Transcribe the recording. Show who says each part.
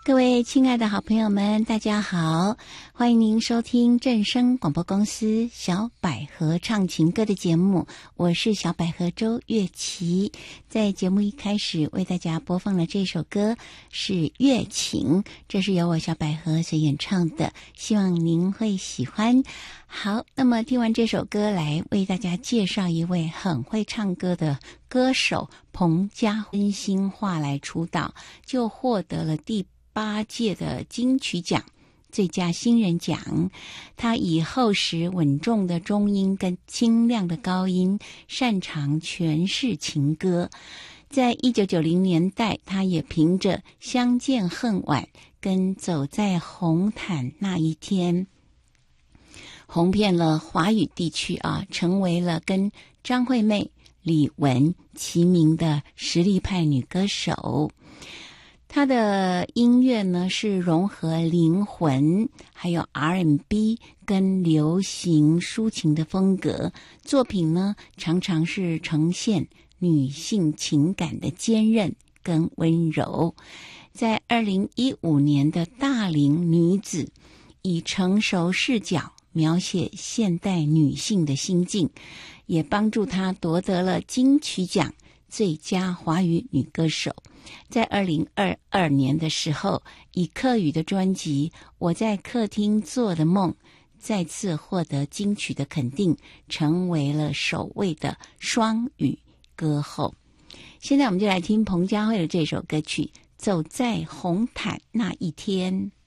Speaker 1: 各位亲爱的好朋友们，大家好，欢迎您收听正声广播公司小百合唱情歌的节目，我是小百合周月琪。在节目一开始为大家播放的这首歌是《月情》，这是由我小百合所演唱的，希望您会喜欢。好，那么听完这首歌，来为大家介绍一位很会唱歌的歌手彭佳慧，真心话来出道，就获得了第8届的金曲奖最佳新人奖。他以厚实稳重的中音跟清亮的高音，擅长诠释情歌。在1990年代，他也凭着《相见恨晚》跟《走在红毯那一天》红遍了华语地区成为了跟张惠妹、李玟齐名的实力派女歌手。她的音乐呢是融合灵魂还有 R&B 跟流行抒情的风格，作品呢常常是呈现女性情感的坚韧跟温柔。在2015年的大龄女子，以成熟视角描写现代女性的心境，也帮助她夺得了金曲奖最佳华语女歌手。在2022年的时候，以客语的专辑《我在客厅做的梦》再次获得金曲的肯定，成为了首位的双语歌后。现在我们就来听彭佳慧的这首歌曲《走在红毯那一天》。